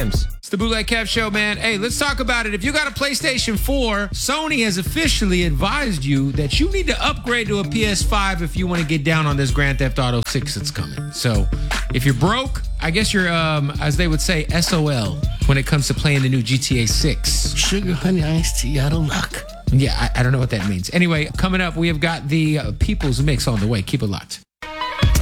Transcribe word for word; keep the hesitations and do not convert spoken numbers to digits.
times. It's the Bootleg Kev Show, man. Hey, let's talk about it. If you got a PlayStation four, Sony has officially advised you that you need to upgrade to a P S five if you want to get down on this Grand Theft Auto six that's coming. So if you're broke, I guess you're, um, as they would say, S O L when it comes to playing the new G T A six. Sugar, honey, iced tea, out of luck. Yeah, I, I don't know what that means. Anyway, coming up, we have got the uh, People's Mix on the way. Keep it locked.